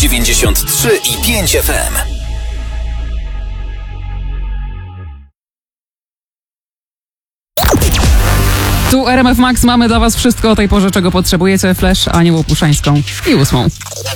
93,5 FM. Tu RMF Max, mamy dla was wszystko o tej porze, czego potrzebujecie. Flash, Anię Łopuszańską i 8.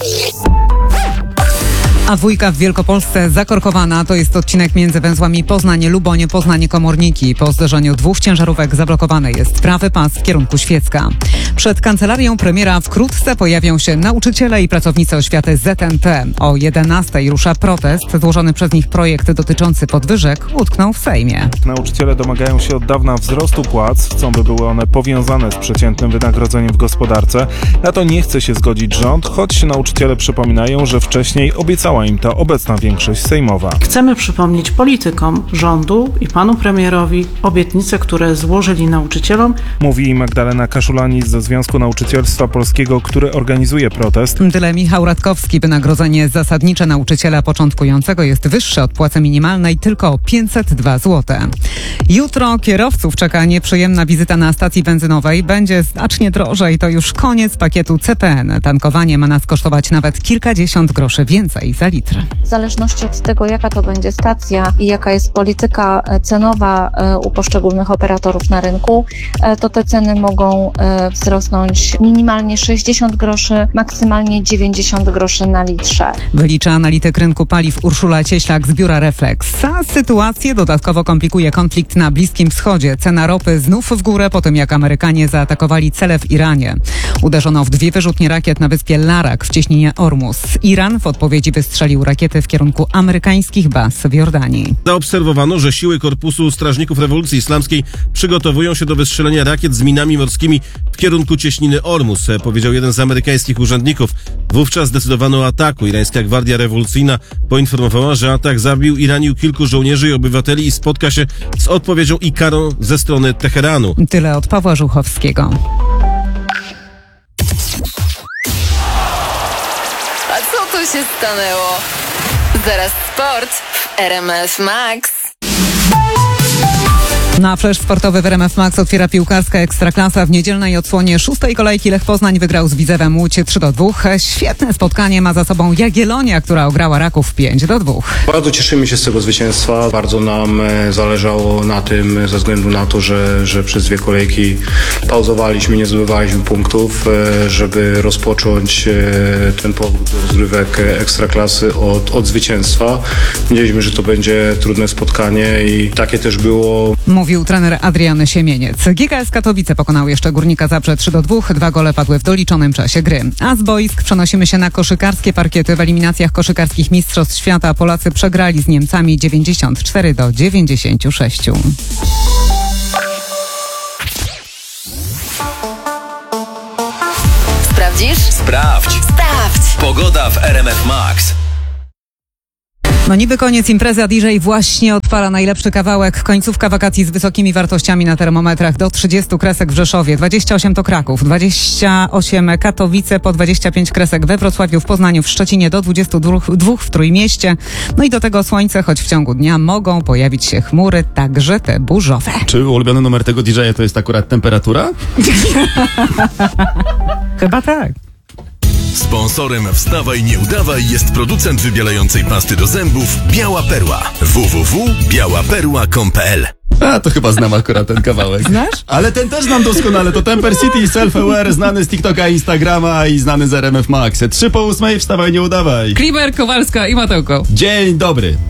A dwójka w Wielkopolsce zakorkowana. To jest odcinek między węzłami Poznań-Luboń, Poznań-Komorniki. Po zderzeniu dwóch ciężarówek zablokowany jest prawy pas w kierunku Świecka. Przed kancelarią premiera wkrótce pojawią się nauczyciele i pracownicy oświaty ZNP. O 11:00 rusza protest. Złożony przez nich projekt dotyczący podwyżek utknął w Sejmie. Nauczyciele domagają się od dawna wzrostu płac. Chcą, by były one powiązane z przeciętnym wynagrodzeniem w gospodarce. Na to nie chce się zgodzić rząd, choć nauczyciele przypominają, że wcześniej obiecała im ta obecna większość sejmowa. Chcemy przypomnieć politykom rządu i panu premierowi obietnice, które złożyli nauczycielom. Mówi Magdalena Kaszulanis ze Związku Nauczycielstwa Polskiego, który organizuje protest. Tyle Michał Radkowski. Wynagrodzenie zasadnicze nauczyciela początkującego jest wyższe od płacy minimalnej tylko o 502 zł. Jutro kierowców czeka nieprzyjemna wizyta na stacji benzynowej. Będzie znacznie drożej. To już koniec pakietu CPN. Tankowanie ma nas kosztować nawet kilkadziesiąt groszy więcej za litr. W zależności od tego, jaka to będzie stacja i jaka jest polityka cenowa u poszczególnych operatorów na rynku, to te ceny mogą wzrosnąć minimalnie 60 groszy, maksymalnie 90 groszy na litrze. Wylicza analityk rynku paliw Urszula Cieślak z biura Reflex. A sytuację dodatkowo komplikuje konflikt na Bliskim Wschodzie. Cena ropy znów w górę po tym, jak Amerykanie zaatakowali cele w Iranie. Uderzono w 2 wyrzutnie rakiet na wyspie Larak w cieśninie Ormus. Iran w odpowiedzi wystrzelił rakiety w kierunku amerykańskich baz w Jordanii. Zaobserwowano, że siły Korpusu Strażników Rewolucji Islamskiej przygotowują się do wystrzelenia rakiet z minami morskimi w kierunku cieśniny Ormus, powiedział jeden z amerykańskich urzędników. Wówczas zdecydowano o ataku. Irańska Gwardia Rewolucyjna poinformowała, że atak zabił i ranił kilku żołnierzy i obywateli i spotka się z odpowiedzią i karą ze strony Teheranu. Tyle od Pawła Żuchowskiego. A co tu się stanęło? Zaraz sport w RMF Max. Na flash sportowy w RMF Max otwiera piłkarska Ekstraklasa. W niedzielnej odsłonie 6. kolejki Lech Poznań wygrał z Widzewem Łódź 3-2. Świetne spotkanie ma za sobą Jagiellonia, która ograła Raków 5-2. Bardzo cieszymy się z tego zwycięstwa. Bardzo nam zależało na tym ze względu na to, że przez 2 kolejki pauzowaliśmy, nie zdobywaliśmy punktów, żeby rozpocząć ten powrót do rozgrywek Ekstraklasy od zwycięstwa. Wiedzieliśmy, że to będzie trudne spotkanie i takie też było. Mówił trener Adrian Siemieniec. GKS Katowice pokonał jeszcze Górnika Zabrze 3-2. 2 gole padły w doliczonym czasie gry. A z boisk przenosimy się na koszykarskie parkiety. W eliminacjach koszykarskich Mistrzostw Świata Polacy przegrali z Niemcami 94-96. Sprawdzisz? Sprawdź. Sprawdź! Pogoda w RMF Max. No niby koniec imprezy, a DJ właśnie odpala najlepszy kawałek. Końcówka wakacji z wysokimi wartościami na termometrach. Do 30 kresek w Rzeszowie, 28 to Kraków, 28 Katowice, po 25 kresek we Wrocławiu, w Poznaniu, w Szczecinie, do 22 w Trójmieście. No i do tego słońce, choć w ciągu dnia mogą pojawić się chmury, także te burzowe. Czy ulubiony numer tego DJ-a to jest akurat temperatura? Chyba tak. Sponsorem Wstawaj Nie Udawaj jest producent wybielającej pasty do zębów Biała Perła. www.białaperła.com.pl. A, to chyba znam akurat ten kawałek. Znasz? Ale ten też znam doskonale. To Temper City i Self-Aware, znany z TikToka i Instagrama i znany z RMF Max. 7:03, wstawaj, nie udawaj. Klimer, Kowalska i Matełko. Dzień dobry.